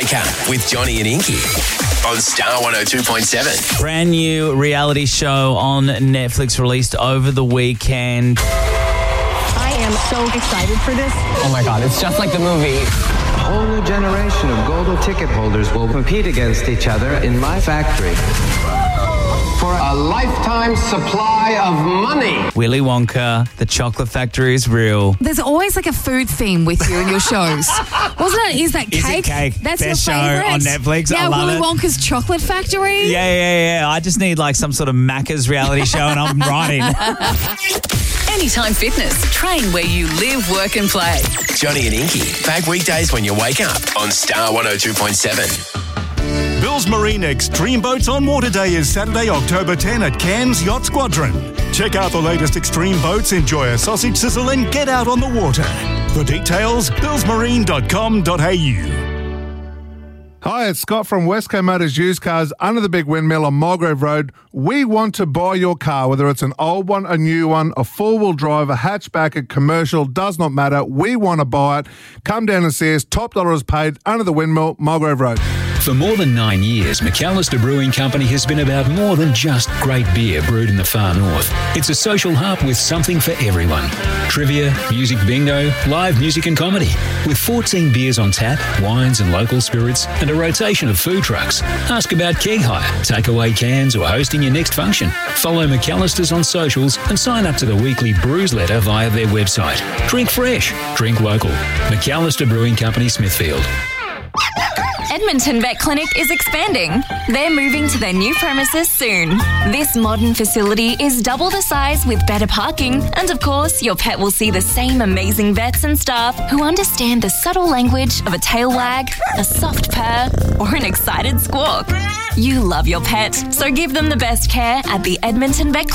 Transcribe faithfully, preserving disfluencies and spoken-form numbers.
Wake Up with Johnny and Inky on Star one oh two point seven. Brand new reality show on Netflix released over the weekend. I am so excited for this. Oh my God, it's just like the movie. A whole new generation of golden ticket holders will compete against each other in my factory for a lifetime supply of money. Willy Wonka, the chocolate factory is real. There's always like a food theme with you in your shows. Wasn't it? Is that cake? Is it cake? That's Best your show favourite? on Netflix. Yeah, I love Willy it. Wonka's Chocolate Factory. Yeah, yeah, yeah. I just need like some sort of Macca's reality show and I'm writing. Anytime Fitness. Train where you live, work and play. Johnny and Inky, back weekdays when you wake up on Star one oh two point seven. Bill's Marine Extreme Boats on Water Day is Saturday, October tenth at Cairns Yacht Squadron. Check out the latest extreme boats, enjoy a sausage sizzle and get out on the water. For details, bills marine dot com dot a u. Hi, it's Scott from Westco Motors Used Cars under the big windmill on Mulgrave Road. We want to buy your car, whether it's an old one, a new one, a four-wheel drive, a hatchback, a commercial, does not matter. We want to buy it. Come down and see us. Top dollar is paid under the windmill, Mulgrave Road. For more than nine years, McAllister Brewing Company has been about more than just great beer brewed in the far north. It's a social hub with something for everyone. Trivia, music bingo, live music and comedy. With fourteen beers on tap, wines and local spirits, and a rotation of food trucks. Ask about keg hire, takeaway cans or hosting your next function. Follow McAllister's on socials and sign up to the weekly brews letter via their website. Drink fresh, drink local. McAllister Brewing Company, Smithfield. Edmonton Vet Clinic is expanding. They're moving to their new premises soon. This modern facility is double the size with better parking, and of course, your pet will see the same amazing vets and staff who understand the subtle language of a tail wag, a soft purr, or an excited squawk. You love your pet, so give them the best care at the Edmonton Vet Clinic.